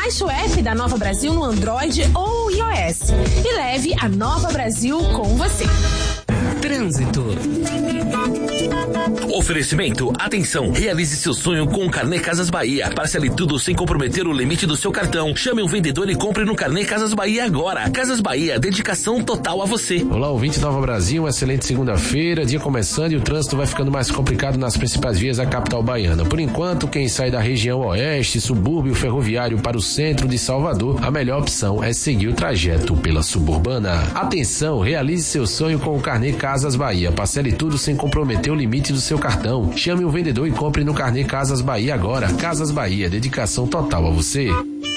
Baixe o app da Nova Brasil no Android ou iOS e leve a Nova Brasil com você. Trânsito. Oferecimento, atenção, realize seu sonho com o Carnê Casas Bahia. Parcele tudo sem comprometer o limite do seu cartão. Chame o vendedor e compre no Carnê Casas Bahia agora. Casas Bahia, dedicação total a você. Olá, ouvinte Nova Brasil, uma excelente segunda-feira, dia começando e o trânsito vai ficando mais complicado nas principais vias da capital baiana. Por enquanto, quem sai da região oeste, subúrbio ferroviário para o centro de Salvador, a melhor opção é seguir o trajeto pela suburbana. Atenção, realize seu sonho com o Carnê Casas Bahia. Parcele tudo sem comprometer o limite do seu cartão. Chame o vendedor e compre no Carnê Casas Bahia agora. Casas Bahia, dedicação total a você.